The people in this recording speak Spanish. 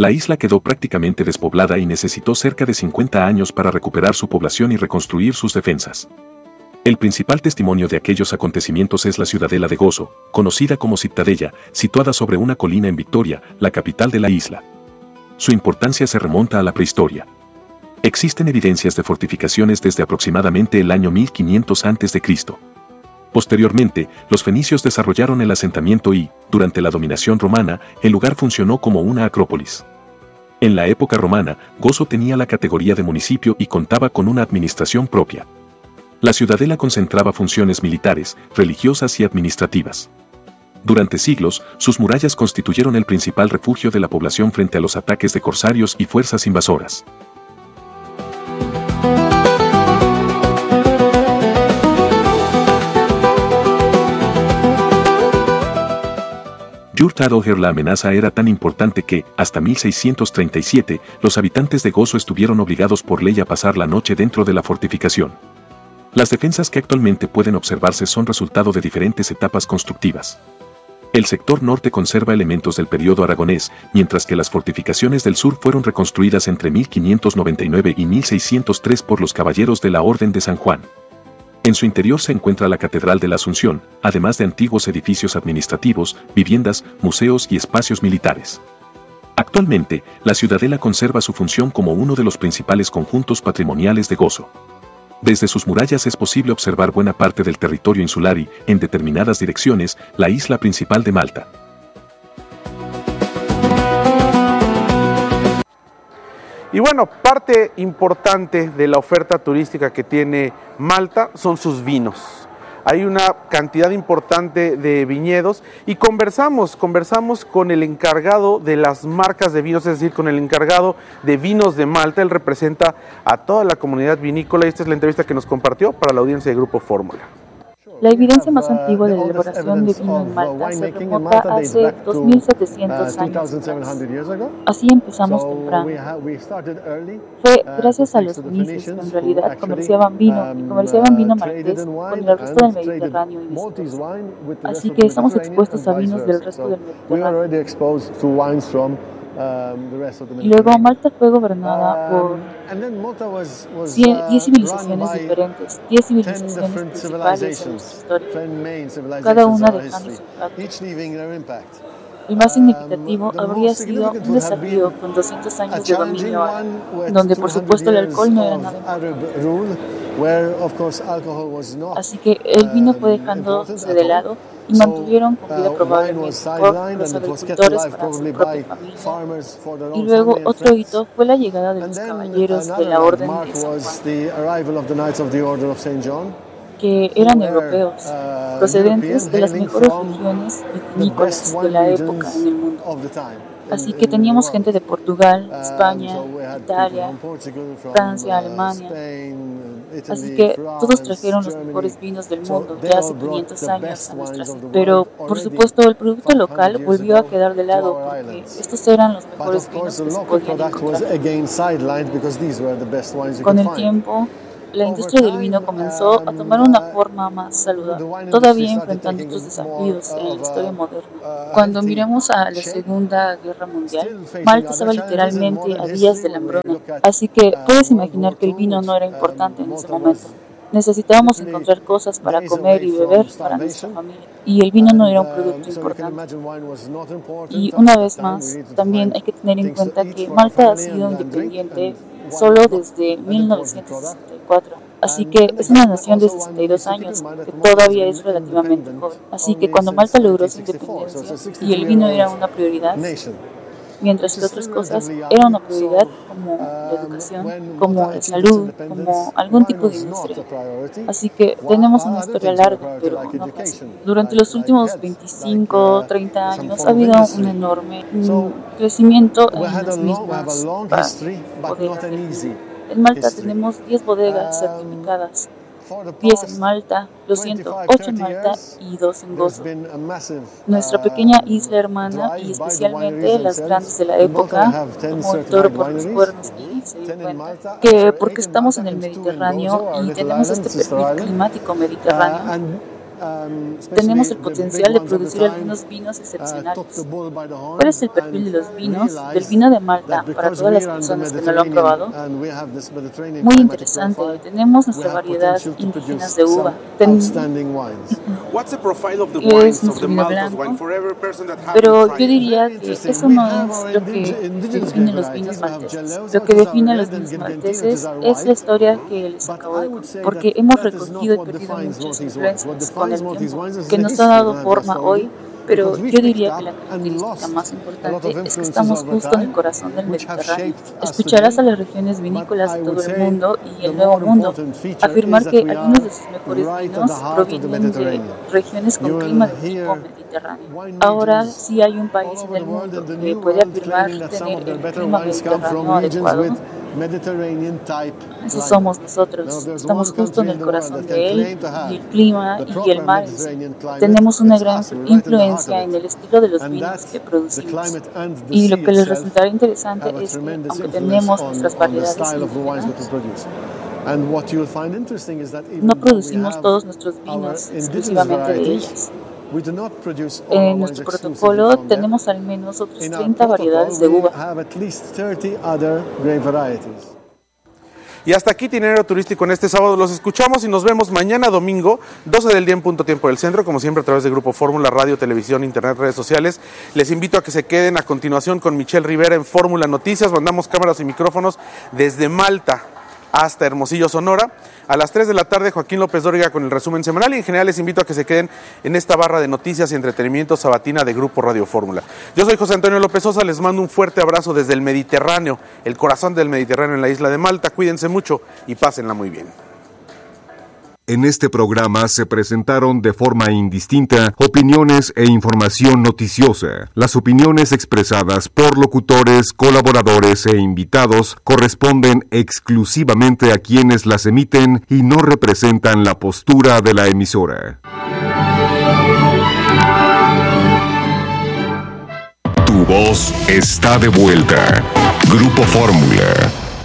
La isla quedó prácticamente despoblada y necesitó cerca de 50 años para recuperar su población y reconstruir sus defensas. El principal testimonio de aquellos acontecimientos es la ciudadela de Gozo, conocida como Cittadella, situada sobre una colina en Victoria, la capital de la isla. Su importancia se remonta a la prehistoria. Existen evidencias de fortificaciones desde aproximadamente el año 1500 a.C. Posteriormente, los fenicios desarrollaron el asentamiento y, durante la dominación romana, el lugar funcionó como una acrópolis. En la época romana, Gozo tenía la categoría de municipio y contaba con una administración propia. La ciudadela concentraba funciones militares, religiosas y administrativas. Durante siglos, sus murallas constituyeron el principal refugio de la población frente a los ataques de corsarios y fuerzas invasoras. Yurt-Adolher. La amenaza era tan importante que, hasta 1637, los habitantes de Gozo estuvieron obligados por ley a pasar la noche dentro de la fortificación. Las defensas que actualmente pueden observarse son resultado de diferentes etapas constructivas. El sector norte conserva elementos del periodo aragonés, mientras que las fortificaciones del sur fueron reconstruidas entre 1599 y 1603 por los caballeros de la Orden de San Juan. En su interior se encuentra la Catedral de la Asunción, además de antiguos edificios administrativos, viviendas, museos y espacios militares. Actualmente, la ciudadela conserva su función como uno de los principales conjuntos patrimoniales de Gozo. Desde sus murallas es posible observar buena parte del territorio insular y, en determinadas direcciones, la isla principal de Malta. Y bueno, parte importante de la oferta turística que tiene Malta son sus vinos. Hay una cantidad importante de viñedos y conversamos con el encargado de las marcas de vinos, es decir, con el encargado de vinos de Malta. Él representa a toda la comunidad vinícola y esta es la entrevista que nos compartió para la audiencia de Grupo Fórmula. La evidencia más antigua de la elaboración de vino en Malta se remonta hace 2700 años. Así empezamos temprano. Fue gracias a los fenicios que en realidad comerciaban vino maltés con el resto del Mediterráneo y viceversa. Así que estamos expuestos a vinos del resto del Mediterráneo. Luego Malta fue gobernada por 10 civilizaciones diferentes, 10 civilizaciones principales en nuestra historia, cada una dejando su impacto. El más significativo habría sido un desafío con 200 años de dominio árabe, donde por supuesto el alcohol no era nada importante. Así que el vino fue dejándose de lado y mantuvieron con vida probablemente por los agricultores para su propia familia. Y luego otro hito fue la llegada de los caballeros de la Orden de San Juan, que eran europeos, procedentes de las mejores regiones vinícolas de la época en el mundo. Así que teníamos gente de Portugal, España, Italia, Francia, Alemania. Así que todos trajeron los mejores vinos del mundo ya hace 500 años a nuestra ciudad. Pero, por supuesto, el producto local volvió a quedar de lado porque estos eran los mejores vinos que se podían encontrar. Con el tiempo, la industria del vino comenzó a tomar una forma más saludable, todavía enfrentando otros desafíos en la historia moderna. Cuando miremos a la Segunda Guerra Mundial, Malta estaba literalmente a días de la hambruna, así que puedes imaginar que el vino no era importante en ese momento. Necesitábamos encontrar cosas para comer y beber para nuestra familia, y el vino no era un producto importante. Y una vez más, también hay que tener en cuenta que Malta ha sido independiente solo desde 1964. Así que es una nación de 62 años, que todavía es relativamente joven. Así que cuando Malta logró su independencia y el vino era una prioridad, mientras que otras cosas eran una prioridad como la educación, como la salud, como algún tipo de industria. Así que tenemos una historia larga, pero no fácil. Durante los últimos 25, 30 años ha habido un enorme crecimiento en las mismas bodegas. En Malta tenemos 10 bodegas certificadas, 10 en Malta, 8 en Malta y 2 en Gozo. Nuestra pequeña isla hermana y especialmente las grandes de la época, como el toro por los cuernos, y se dio cuenta que porque estamos en el Mediterráneo y tenemos este perfil climático mediterráneo, tenemos el potencial de producir algunos vinos excepcionales. ¿Cuál es el perfil de los vinos, del vino de Malta, para todas las personas que no lo han probado? Muy interesante. Tenemos nuestra variedad indígena de uva. Es nuestro vino blanco, pero yo diría que eso no es lo que define los vinos malteses. Lo que define a los vinos malteses es la historia que les acabo de contar, porque hemos recogido y perdido muchas influencias con el tiempo, que nos ha dado forma hoy, pero yo diría que la característica más importante es que estamos justo en el corazón del Mediterráneo. Escucharás a las regiones vinícolas de todo el mundo y el Nuevo Mundo afirmar que algunos de sus mejores vinos provienen de regiones con clima de tipo mediterráneo. Ahora sí hay un país en el mundo que puede afirmar tener el clima mediterráneo adecuado. Eso somos nosotros. Estamos justo en el corazón de él, y el clima y el mar. Tenemos una gran influencia en el estilo de los vinos que producimos. Y lo que les resultará interesante es que, aunque tenemos nuestras variedades indígenas, no producimos todos nuestros vinos exclusivamente de ellas. En nuestro protocolo tenemos al menos otras 30 variedades de uva. Y hasta aquí Itinerario Turístico en este sábado. Los escuchamos y nos vemos mañana domingo, 12 del día en punto tiempo del centro, como siempre a través de Grupo Fórmula, radio, televisión, internet, redes sociales. Les invito a que se queden a continuación con Michelle Rivera en Fórmula Noticias. Mandamos cámaras y micrófonos desde Malta hasta Hermosillo, Sonora. A las 3 de la tarde, Joaquín López Dóriga con el resumen semanal, y en general les invito a que se queden en esta barra de noticias y entretenimiento sabatina de Grupo Radio Fórmula. Yo soy José Antonio López Sosa, les mando un fuerte abrazo desde el Mediterráneo, el corazón del Mediterráneo en la isla de Malta. Cuídense mucho y pásenla muy bien. En este programa se presentaron de forma indistinta opiniones e información noticiosa. Las opiniones expresadas por locutores, colaboradores e invitados corresponden exclusivamente a quienes las emiten y no representan la postura de la emisora. Tu voz está de vuelta. Grupo Fórmula.